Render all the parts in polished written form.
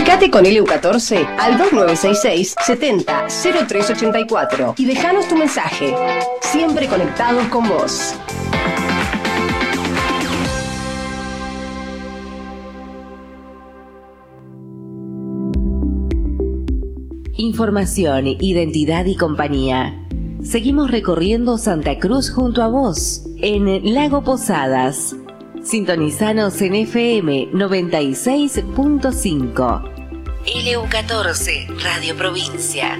Comunicate con LU14 al 2966 70 0384 y dejanos tu mensaje. Siempre conectados con vos. Información, identidad y compañía. Seguimos recorriendo Santa Cruz junto a vos, en Lago Posadas. Sintonizanos en FM 96.5. LU14, Radio Provincia.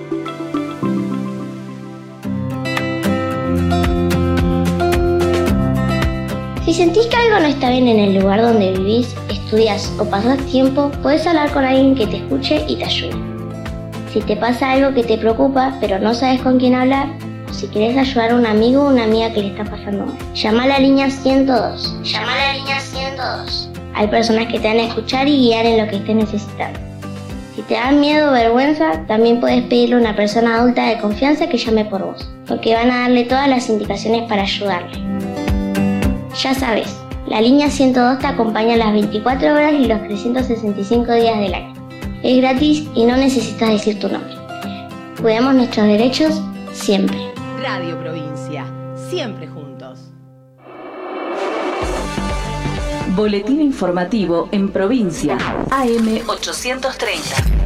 Si sentís que algo no está bien en el lugar donde vivís, estudias o pasás tiempo, podés hablar con alguien que te escuche y te ayude. Si te pasa algo que te preocupa, pero no sabes con quién hablar, o si querés ayudar a un amigo o una amiga que le está pasando mal, llama a la línea 102. Llama a la línea 102. Hay personas que te van a escuchar y guiar en lo que estés necesitando. Si te da miedo o vergüenza, también puedes pedirle a una persona adulta de confianza que llame por vos, porque van a darle todas las indicaciones para ayudarle. Ya sabes, la línea 102 te acompaña las 24 horas y los 365 días del año. Es gratis y no necesitas decir tu nombre. Cuidamos nuestros derechos siempre. Radio Provincia, siempre juntos. Boletín informativo en provincia. AM 830.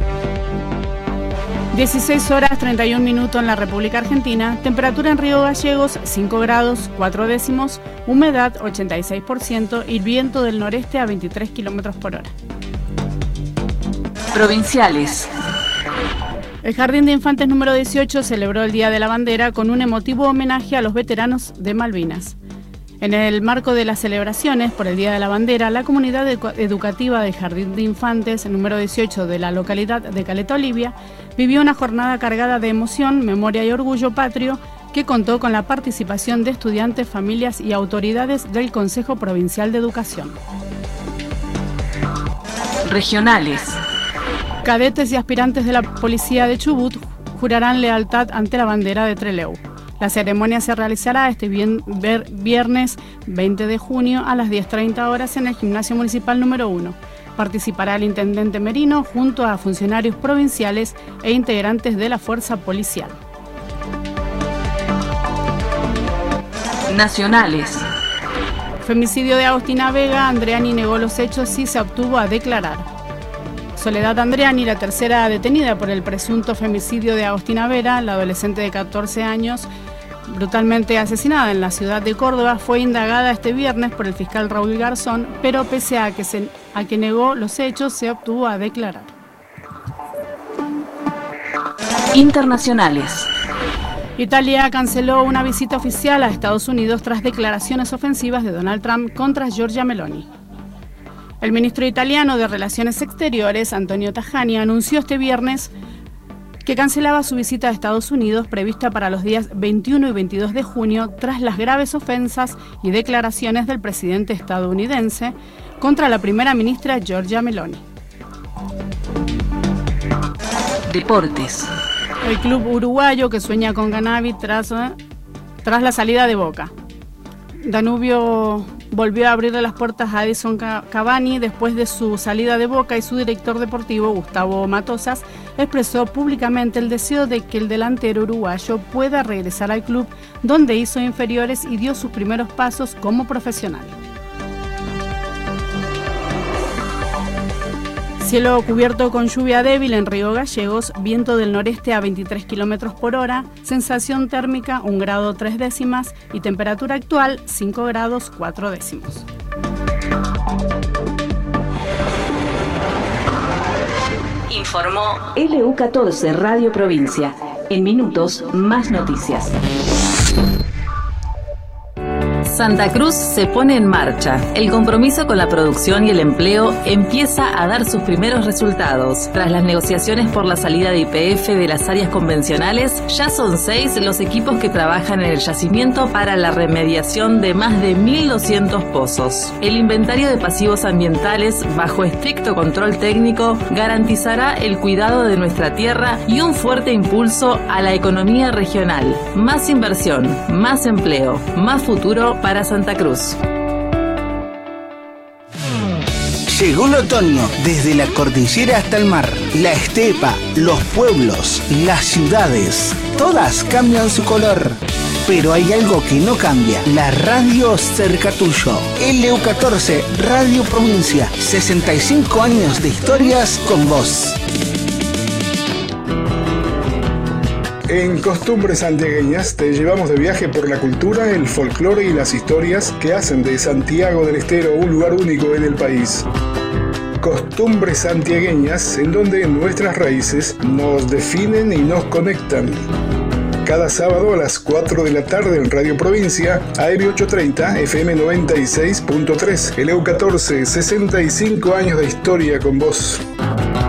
16 horas 31 minutos en la República Argentina. Temperatura en Río Gallegos 5 grados 4 décimos. Humedad 86% y viento del noreste a 23 kilómetros por hora. Provinciales. El Jardín de Infantes número 18 celebró el Día de la Bandera con un emotivo homenaje a los veteranos de Malvinas. En el marco de las celebraciones por el Día de la Bandera, la comunidad educativa del Jardín de Infantes número 18 de la localidad de Caleta Olivia vivió una jornada cargada de emoción, memoria y orgullo patrio que contó con la participación de estudiantes, familias y autoridades del Consejo Provincial de Educación. Regionales. Cadetes y aspirantes de la Policía de Chubut jurarán lealtad ante la bandera de Trelew. La ceremonia se realizará este viernes 20 de junio a las 10:30 horas en el Gimnasio Municipal número 1. Participará el Intendente Merino junto a funcionarios provinciales e integrantes de la Fuerza Policial. Nacionales. Femicidio de Agostina Vega, Andreani negó los hechos y se obtuvo a declarar. Soledad Andreani, la tercera detenida por el presunto femicidio de Agostina Vera, la adolescente de 14 años, brutalmente asesinada en la ciudad de Córdoba, fue indagada este viernes por el fiscal Raúl Garzón, pero pese a que negó los hechos, se obtuvo a declarar. Internacionales. Italia canceló una visita oficial a Estados Unidos tras declaraciones ofensivas de Donald Trump contra Giorgia Meloni. El ministro italiano de Relaciones Exteriores, Antonio Tajani, anunció este viernes que cancelaba su visita a Estados Unidos prevista para los días 21 y 22 de junio tras las graves ofensas y declaraciones del presidente estadounidense contra la primera ministra Giorgia Meloni. Deportes. El club uruguayo que sueña con Ganavi tras la salida de Boca. Danubio volvió a abrirle las puertas a Edison Cavani después de su salida de Boca y su director deportivo, Gustavo Matosas, expresó públicamente el deseo de que el delantero uruguayo pueda regresar al club donde hizo inferiores y dio sus primeros pasos como profesional. Cielo cubierto con lluvia débil en Río Gallegos, viento del noreste a 23 km por hora, sensación térmica 1 grado 3 décimas y temperatura actual 5 grados 4 décimos. Informó LU14 Radio Provincia. En minutos, más noticias. Santa Cruz se pone en marcha. El compromiso con la producción y el empleo empieza a dar sus primeros resultados. Tras las negociaciones por la salida de YPF de las áreas convencionales, ya son 6 los equipos que trabajan en el yacimiento para la remediación de más de 1.200 pozos. El inventario de pasivos ambientales, bajo estricto control técnico, garantizará el cuidado de nuestra tierra y un fuerte impulso a la economía regional. Más inversión, más empleo, más futuro para Santa Cruz. Llegó el otoño, desde la cordillera hasta el mar. La estepa, los pueblos, las ciudades, todas cambian su color. Pero hay algo que no cambia, la radio cerca tuyo. LU14, Radio Provincia, 65 años de historias con vos. En Costumbres Santiagueñas te llevamos de viaje por la cultura, el folclore y las historias que hacen de Santiago del Estero un lugar único en el país. Costumbres Santiagueñas, en donde nuestras raíces nos definen y nos conectan. Cada sábado a las 4 de la tarde en Radio Provincia, AM 830, FM 96.3, LU14, 65 años de historia con vos.